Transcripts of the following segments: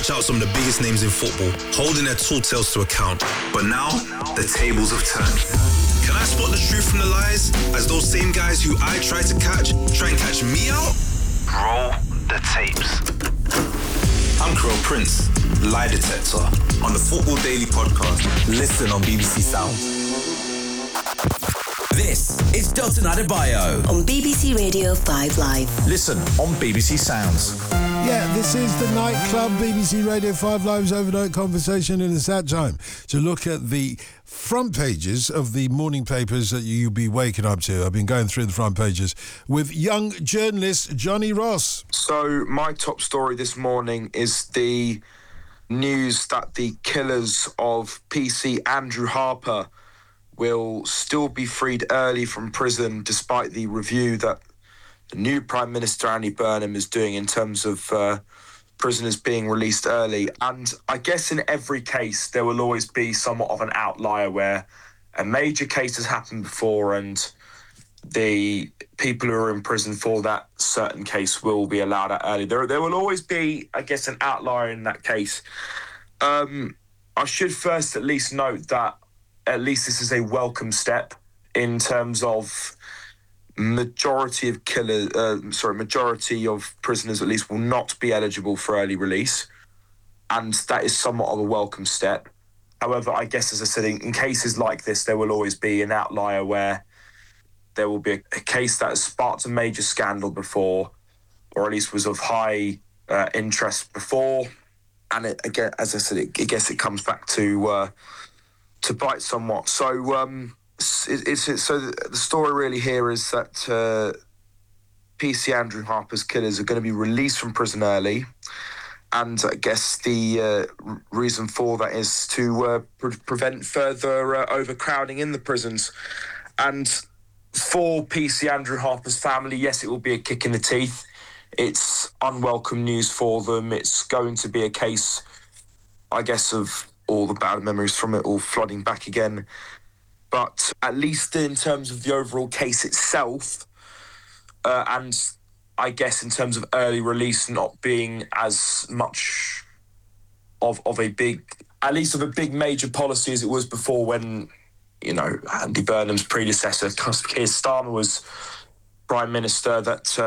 catch out some of the biggest names in football, holding their tall tales to account. But now, the tables have turned. Can I spot the truth from the lies, as those same guys who I try and catch me out? Roll the tapes. I'm Kirill Prince, lie detector, on the Football Daily podcast. Listen on BBC Sounds. This is Dalton Adebayo on BBC Radio 5 Live. Listen on BBC Sounds. Yeah, this is the Nightclub, BBC Radio 5 Live's overnight conversation, and it's that time to look at the front pages of the morning papers that you'll be waking up to. I've been going through the front pages with young journalist Johnny Ross. So my top story this morning is the news that the killers of PC Andrew Harper will still be freed early from prison, despite the review that the new Prime Minister Andy Burnham is doing in terms of prisoners being released early. And I guess in every case, there will always be somewhat of an outlier where a major case has happened before and the people who are in prison for that certain case will be allowed out early. There will always be, I guess, an outlier in that case. I should first at least note that at least this is a welcome step in terms of majority of prisoners at least will not be eligible for early release, and that is somewhat of a welcome step. However, I guess, as I said, in cases like this, there will always be an outlier where there will be a case that has sparked a major scandal before, or at least was of high interest before, and it, again, as I said, I guess it comes back to bite somewhat. So the story really here is that PC Andrew Harper's killers are going to be released from prison early, and I guess the reason for that is to prevent further overcrowding in the prisons. And for PC Andrew Harper's family, yes, it will be a kick in the teeth. It's unwelcome news for them. It's going to be a case, I guess, of all the bad memories from it all flooding back again. But at least in terms of the overall case itself, and I guess in terms of early release not being as much of a big major policy as it was before when, you know, Andy Burnham's predecessor, Keir Starmer, was Prime Minister, that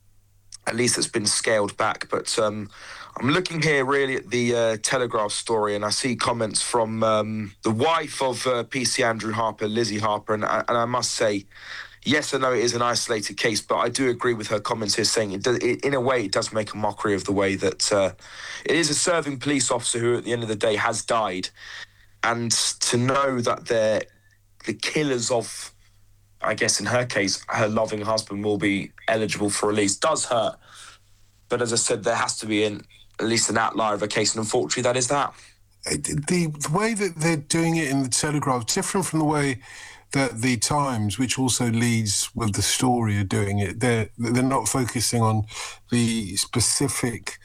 at least it's been scaled back. But I'm looking here really at the Telegraph story, and I see comments from the wife of PC Andrew Harper, Lizzie Harper, and I must say, yes, I know it is an isolated case, but I do agree with her comments here, saying in a way it does make a mockery of the way that it is a serving police officer who at the end of the day has died, and to know that the killers of, I guess in her case, her loving husband will be eligible for release does hurt. But as I said, there has to be at least an outlier of a case, and unfortunately that is that. The way that they're doing it in the Telegraph is different from the way that the Times, which also leads with the story, are doing it. They're not focusing on the specific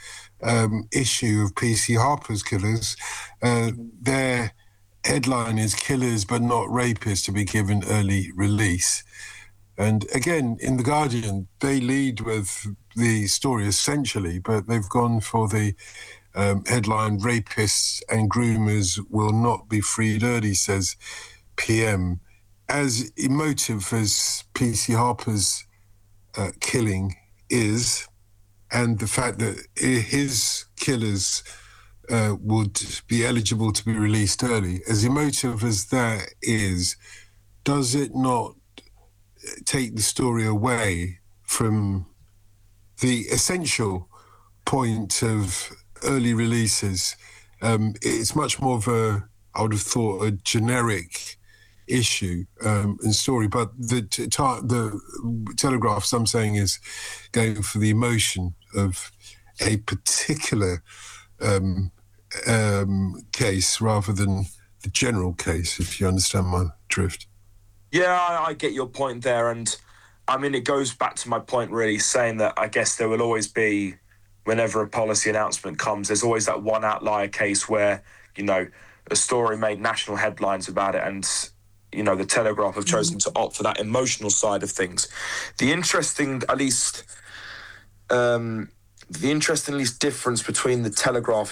issue of PC Harper's killers. Their headline is "Killers but not rapists to be given early release." And again, in The Guardian, they lead with the story essentially, but they've gone for the headline, "Rapists and groomers will not be freed early," says PM. As emotive as PC Harper's killing is, and the fact that his killers would be eligible to be released early, as emotive as that is, does it not take the story away from the essential point of early releases? It's much more of a, I would have thought, a generic issue and story, but the Telegraph, some saying, is going for the emotion of a particular case rather than the general case, if you understand my drift. Yeah, I get your point there, and I mean, it goes back to my point really, saying that I guess there will always be, whenever a policy announcement comes, there's always that one outlier case where, you know, a story made national headlines about it, and, you know, the Telegraph have chosen to opt for that emotional side of things. The interesting difference between the Telegraph,